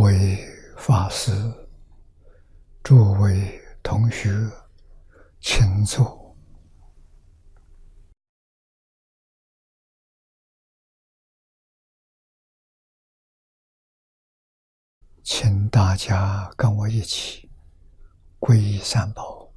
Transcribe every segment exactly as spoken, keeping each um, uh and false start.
位法师、诸位同学，请坐。请大家跟我一起皈依三宝。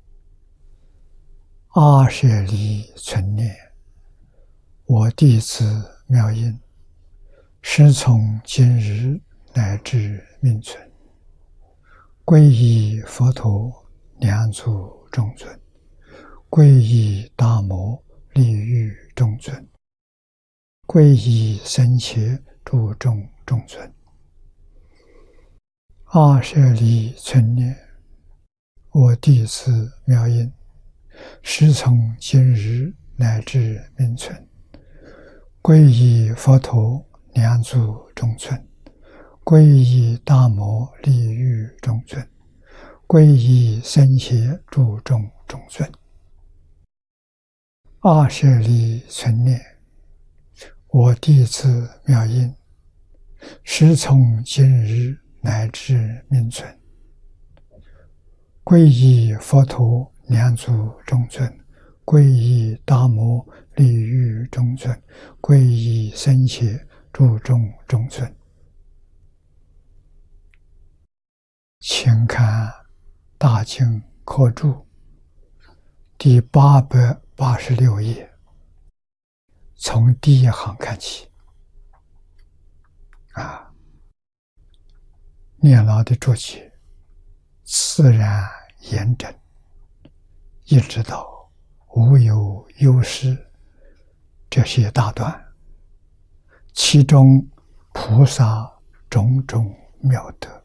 阿舍离存念，我弟子妙音，师从今日乃至命存，皈依佛陀两足中尊，皈依大摩利欲中尊，皈依僧伽诸众中尊。阿舍离存念，我弟子妙音，师从今日乃至命存，皈依佛陀两足中尊，皈依大摩利欲中尊，皈依僧伽诸众中尊。阿舍离存念，我弟子妙音，师从今日乃至命存，皈依佛陀两足中尊，皈依大摩利欲中尊，皈依僧伽诸众中尊。请看大经课注第八百八十六页，从第一行看起。啊，念老的注解自然严整，一直到无有忧失，这些大段，其中菩萨种种妙德，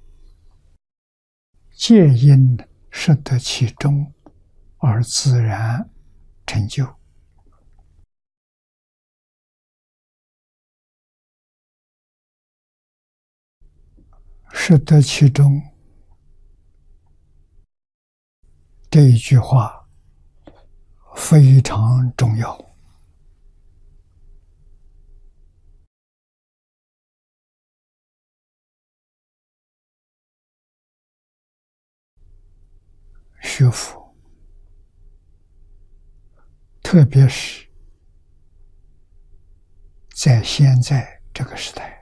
皆因识得其中而自然成就。识得其中这一句话非常重要。学佛，特别是在现在这个时代，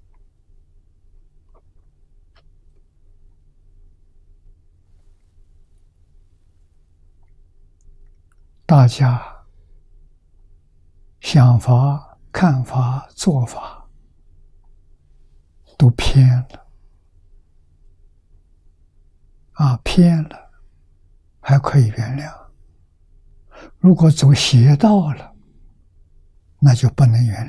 大家想法、看法、做法都偏了啊，偏了还可以原谅，如果走邪道了，那就不能原谅。